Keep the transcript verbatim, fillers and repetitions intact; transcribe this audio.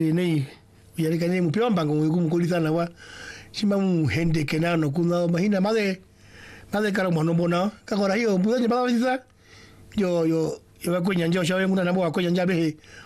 Nei yari kani mu pion bango mu kulita na wa sima mu hende kenano kuna mahina made made karo mono bona ka kora yo bu ni ba visa yo yo yo ko nyanja shawe nguna na bo ko nyanja be